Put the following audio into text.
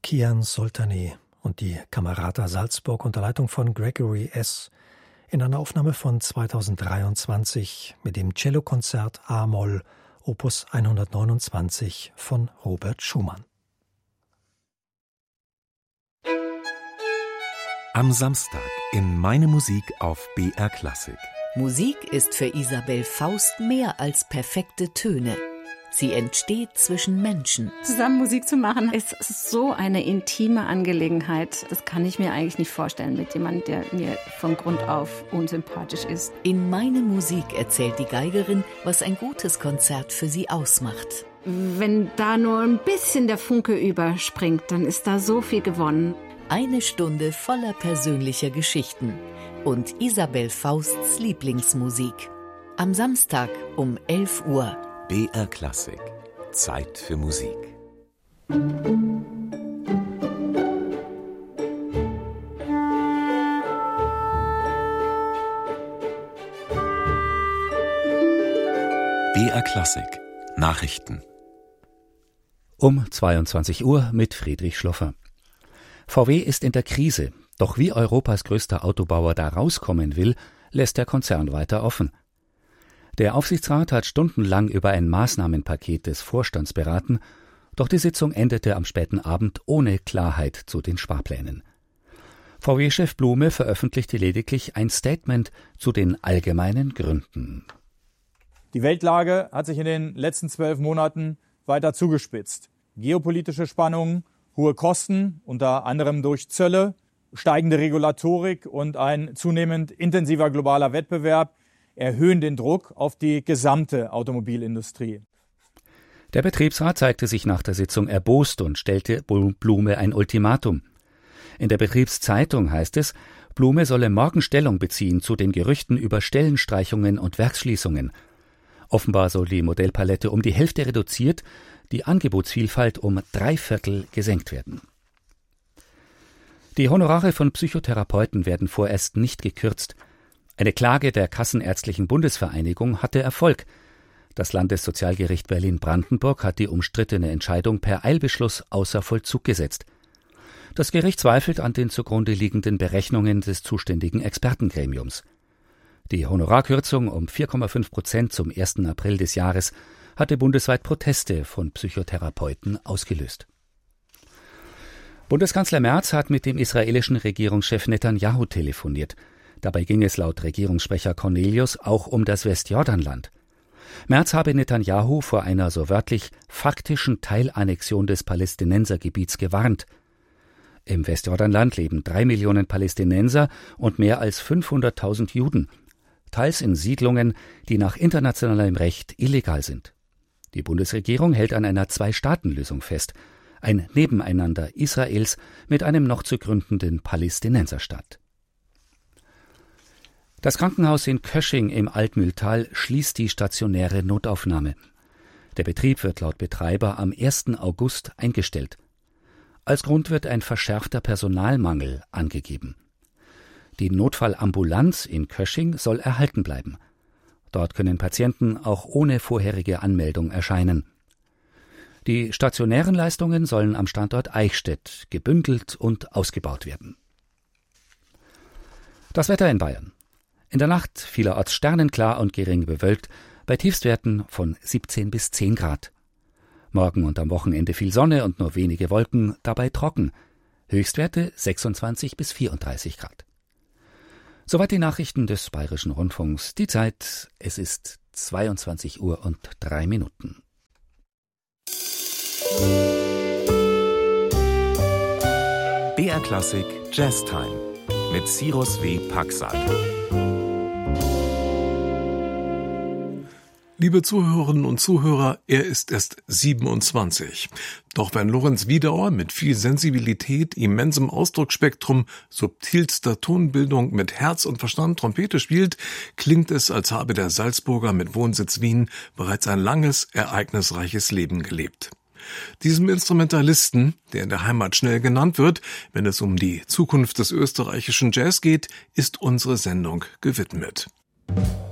Kian Soltaneh und die Camerata Salzburg unter Leitung von Gregory S. in einer Aufnahme von 2023 mit dem Cellokonzert A-Moll Opus 129 von Robert Schumann. Am Samstag in Meine Musik auf BR Klassik. Musik ist für Isabel Faust mehr als perfekte Töne. Sie entsteht zwischen Menschen. Zusammen Musik zu machen, ist so eine intime Angelegenheit. Das kann ich mir eigentlich nicht vorstellen mit jemandem, der mir von Grund auf unsympathisch ist. In Meine Musik erzählt die Geigerin, was ein gutes Konzert für sie ausmacht. Wenn da nur ein bisschen der Funke überspringt, dann ist da so viel gewonnen. Eine Stunde voller persönlicher Geschichten und Isabel Fausts Lieblingsmusik. Am Samstag um 11 Uhr. BR Klassik. Zeit für Musik. BR Klassik. Nachrichten. Um 22 Uhr mit Friedrich Schloffer. VW ist in der Krise, doch wie Europas größter Autobauer da rauskommen will, lässt der Konzern weiter offen. Der Aufsichtsrat hat stundenlang über ein Maßnahmenpaket des Vorstands beraten, doch die Sitzung endete am späten Abend ohne Klarheit zu den Sparplänen. VW-Chef Blume veröffentlichte lediglich ein Statement zu den allgemeinen Gründen. Die Weltlage hat sich in den letzten 12 Monaten weiter zugespitzt. Geopolitische Spannungen, hohe Kosten, unter anderem durch Zölle, steigende Regulatorik und ein zunehmend intensiver globaler Wettbewerb erhöhen den Druck auf die gesamte Automobilindustrie. Der Betriebsrat zeigte sich nach der Sitzung erbost und stellte Blume ein Ultimatum. In der Betriebszeitung heißt es, Blume solle morgen Stellung beziehen zu den Gerüchten über Stellenstreichungen und Werksschließungen. Offenbar soll die Modellpalette um die Hälfte reduziert, die Angebotsvielfalt um 3/4 gesenkt werden. Die Honorare von Psychotherapeuten werden vorerst nicht gekürzt. Eine Klage der Kassenärztlichen Bundesvereinigung hatte Erfolg. Das Landessozialgericht Berlin-Brandenburg hat die umstrittene Entscheidung per Eilbeschluss außer Vollzug gesetzt. Das Gericht zweifelt an den zugrunde liegenden Berechnungen des zuständigen Expertengremiums. Die Honorarkürzung um 4,5% zum 1. April des Jahres hatte bundesweit Proteste von Psychotherapeuten ausgelöst. Bundeskanzler Merz hat mit dem israelischen Regierungschef Netanyahu telefoniert. Dabei ging es laut Regierungssprecher Cornelius auch um das Westjordanland. Merz habe Netanyahu vor einer so wörtlich faktischen Teilannexion des Palästinensergebiets gewarnt. Im Westjordanland leben 3 Millionen Palästinenser und mehr als 500.000 Juden, teils in Siedlungen, die nach internationalem Recht illegal sind. Die Bundesregierung hält an einer Zwei-Staaten-Lösung fest, ein Nebeneinander Israels mit einem noch zu gründenden Palästinenserstaat. Das Krankenhaus in Kösching im Altmühltal schließt die stationäre Notaufnahme. Der Betrieb wird laut Betreiber am 1. August eingestellt. Als Grund wird ein verschärfter Personalmangel angegeben. Die Notfallambulanz in Kösching soll erhalten bleiben. Dort können Patienten auch ohne vorherige Anmeldung erscheinen. Die stationären Leistungen sollen am Standort Eichstätt gebündelt und ausgebaut werden. Das Wetter in Bayern. In der Nacht vielerorts sternenklar und gering bewölkt, bei Tiefstwerten von 17 bis 10 Grad. Morgen und am Wochenende viel Sonne und nur wenige Wolken, dabei trocken. Höchstwerte 26 bis 34 Grad. Soweit die Nachrichten des Bayerischen Rundfunks. Die Zeit, es ist 22 Uhr und 3 Minuten. BR Klassik Jazz Time mit Cyrus W. Paxal. Liebe Zuhörerinnen und Zuhörer, er ist erst 27. Doch wenn Lorenz Wiedauer mit viel Sensibilität, immensem Ausdrucksspektrum, subtilster Tonbildung mit Herz und Verstand Trompete spielt, klingt es, als habe der Salzburger mit Wohnsitz Wien bereits ein langes, ereignisreiches Leben gelebt. Diesem Instrumentalisten, der in der Heimat schnell genannt wird, wenn es um die Zukunft des österreichischen Jazz geht, ist unsere Sendung gewidmet.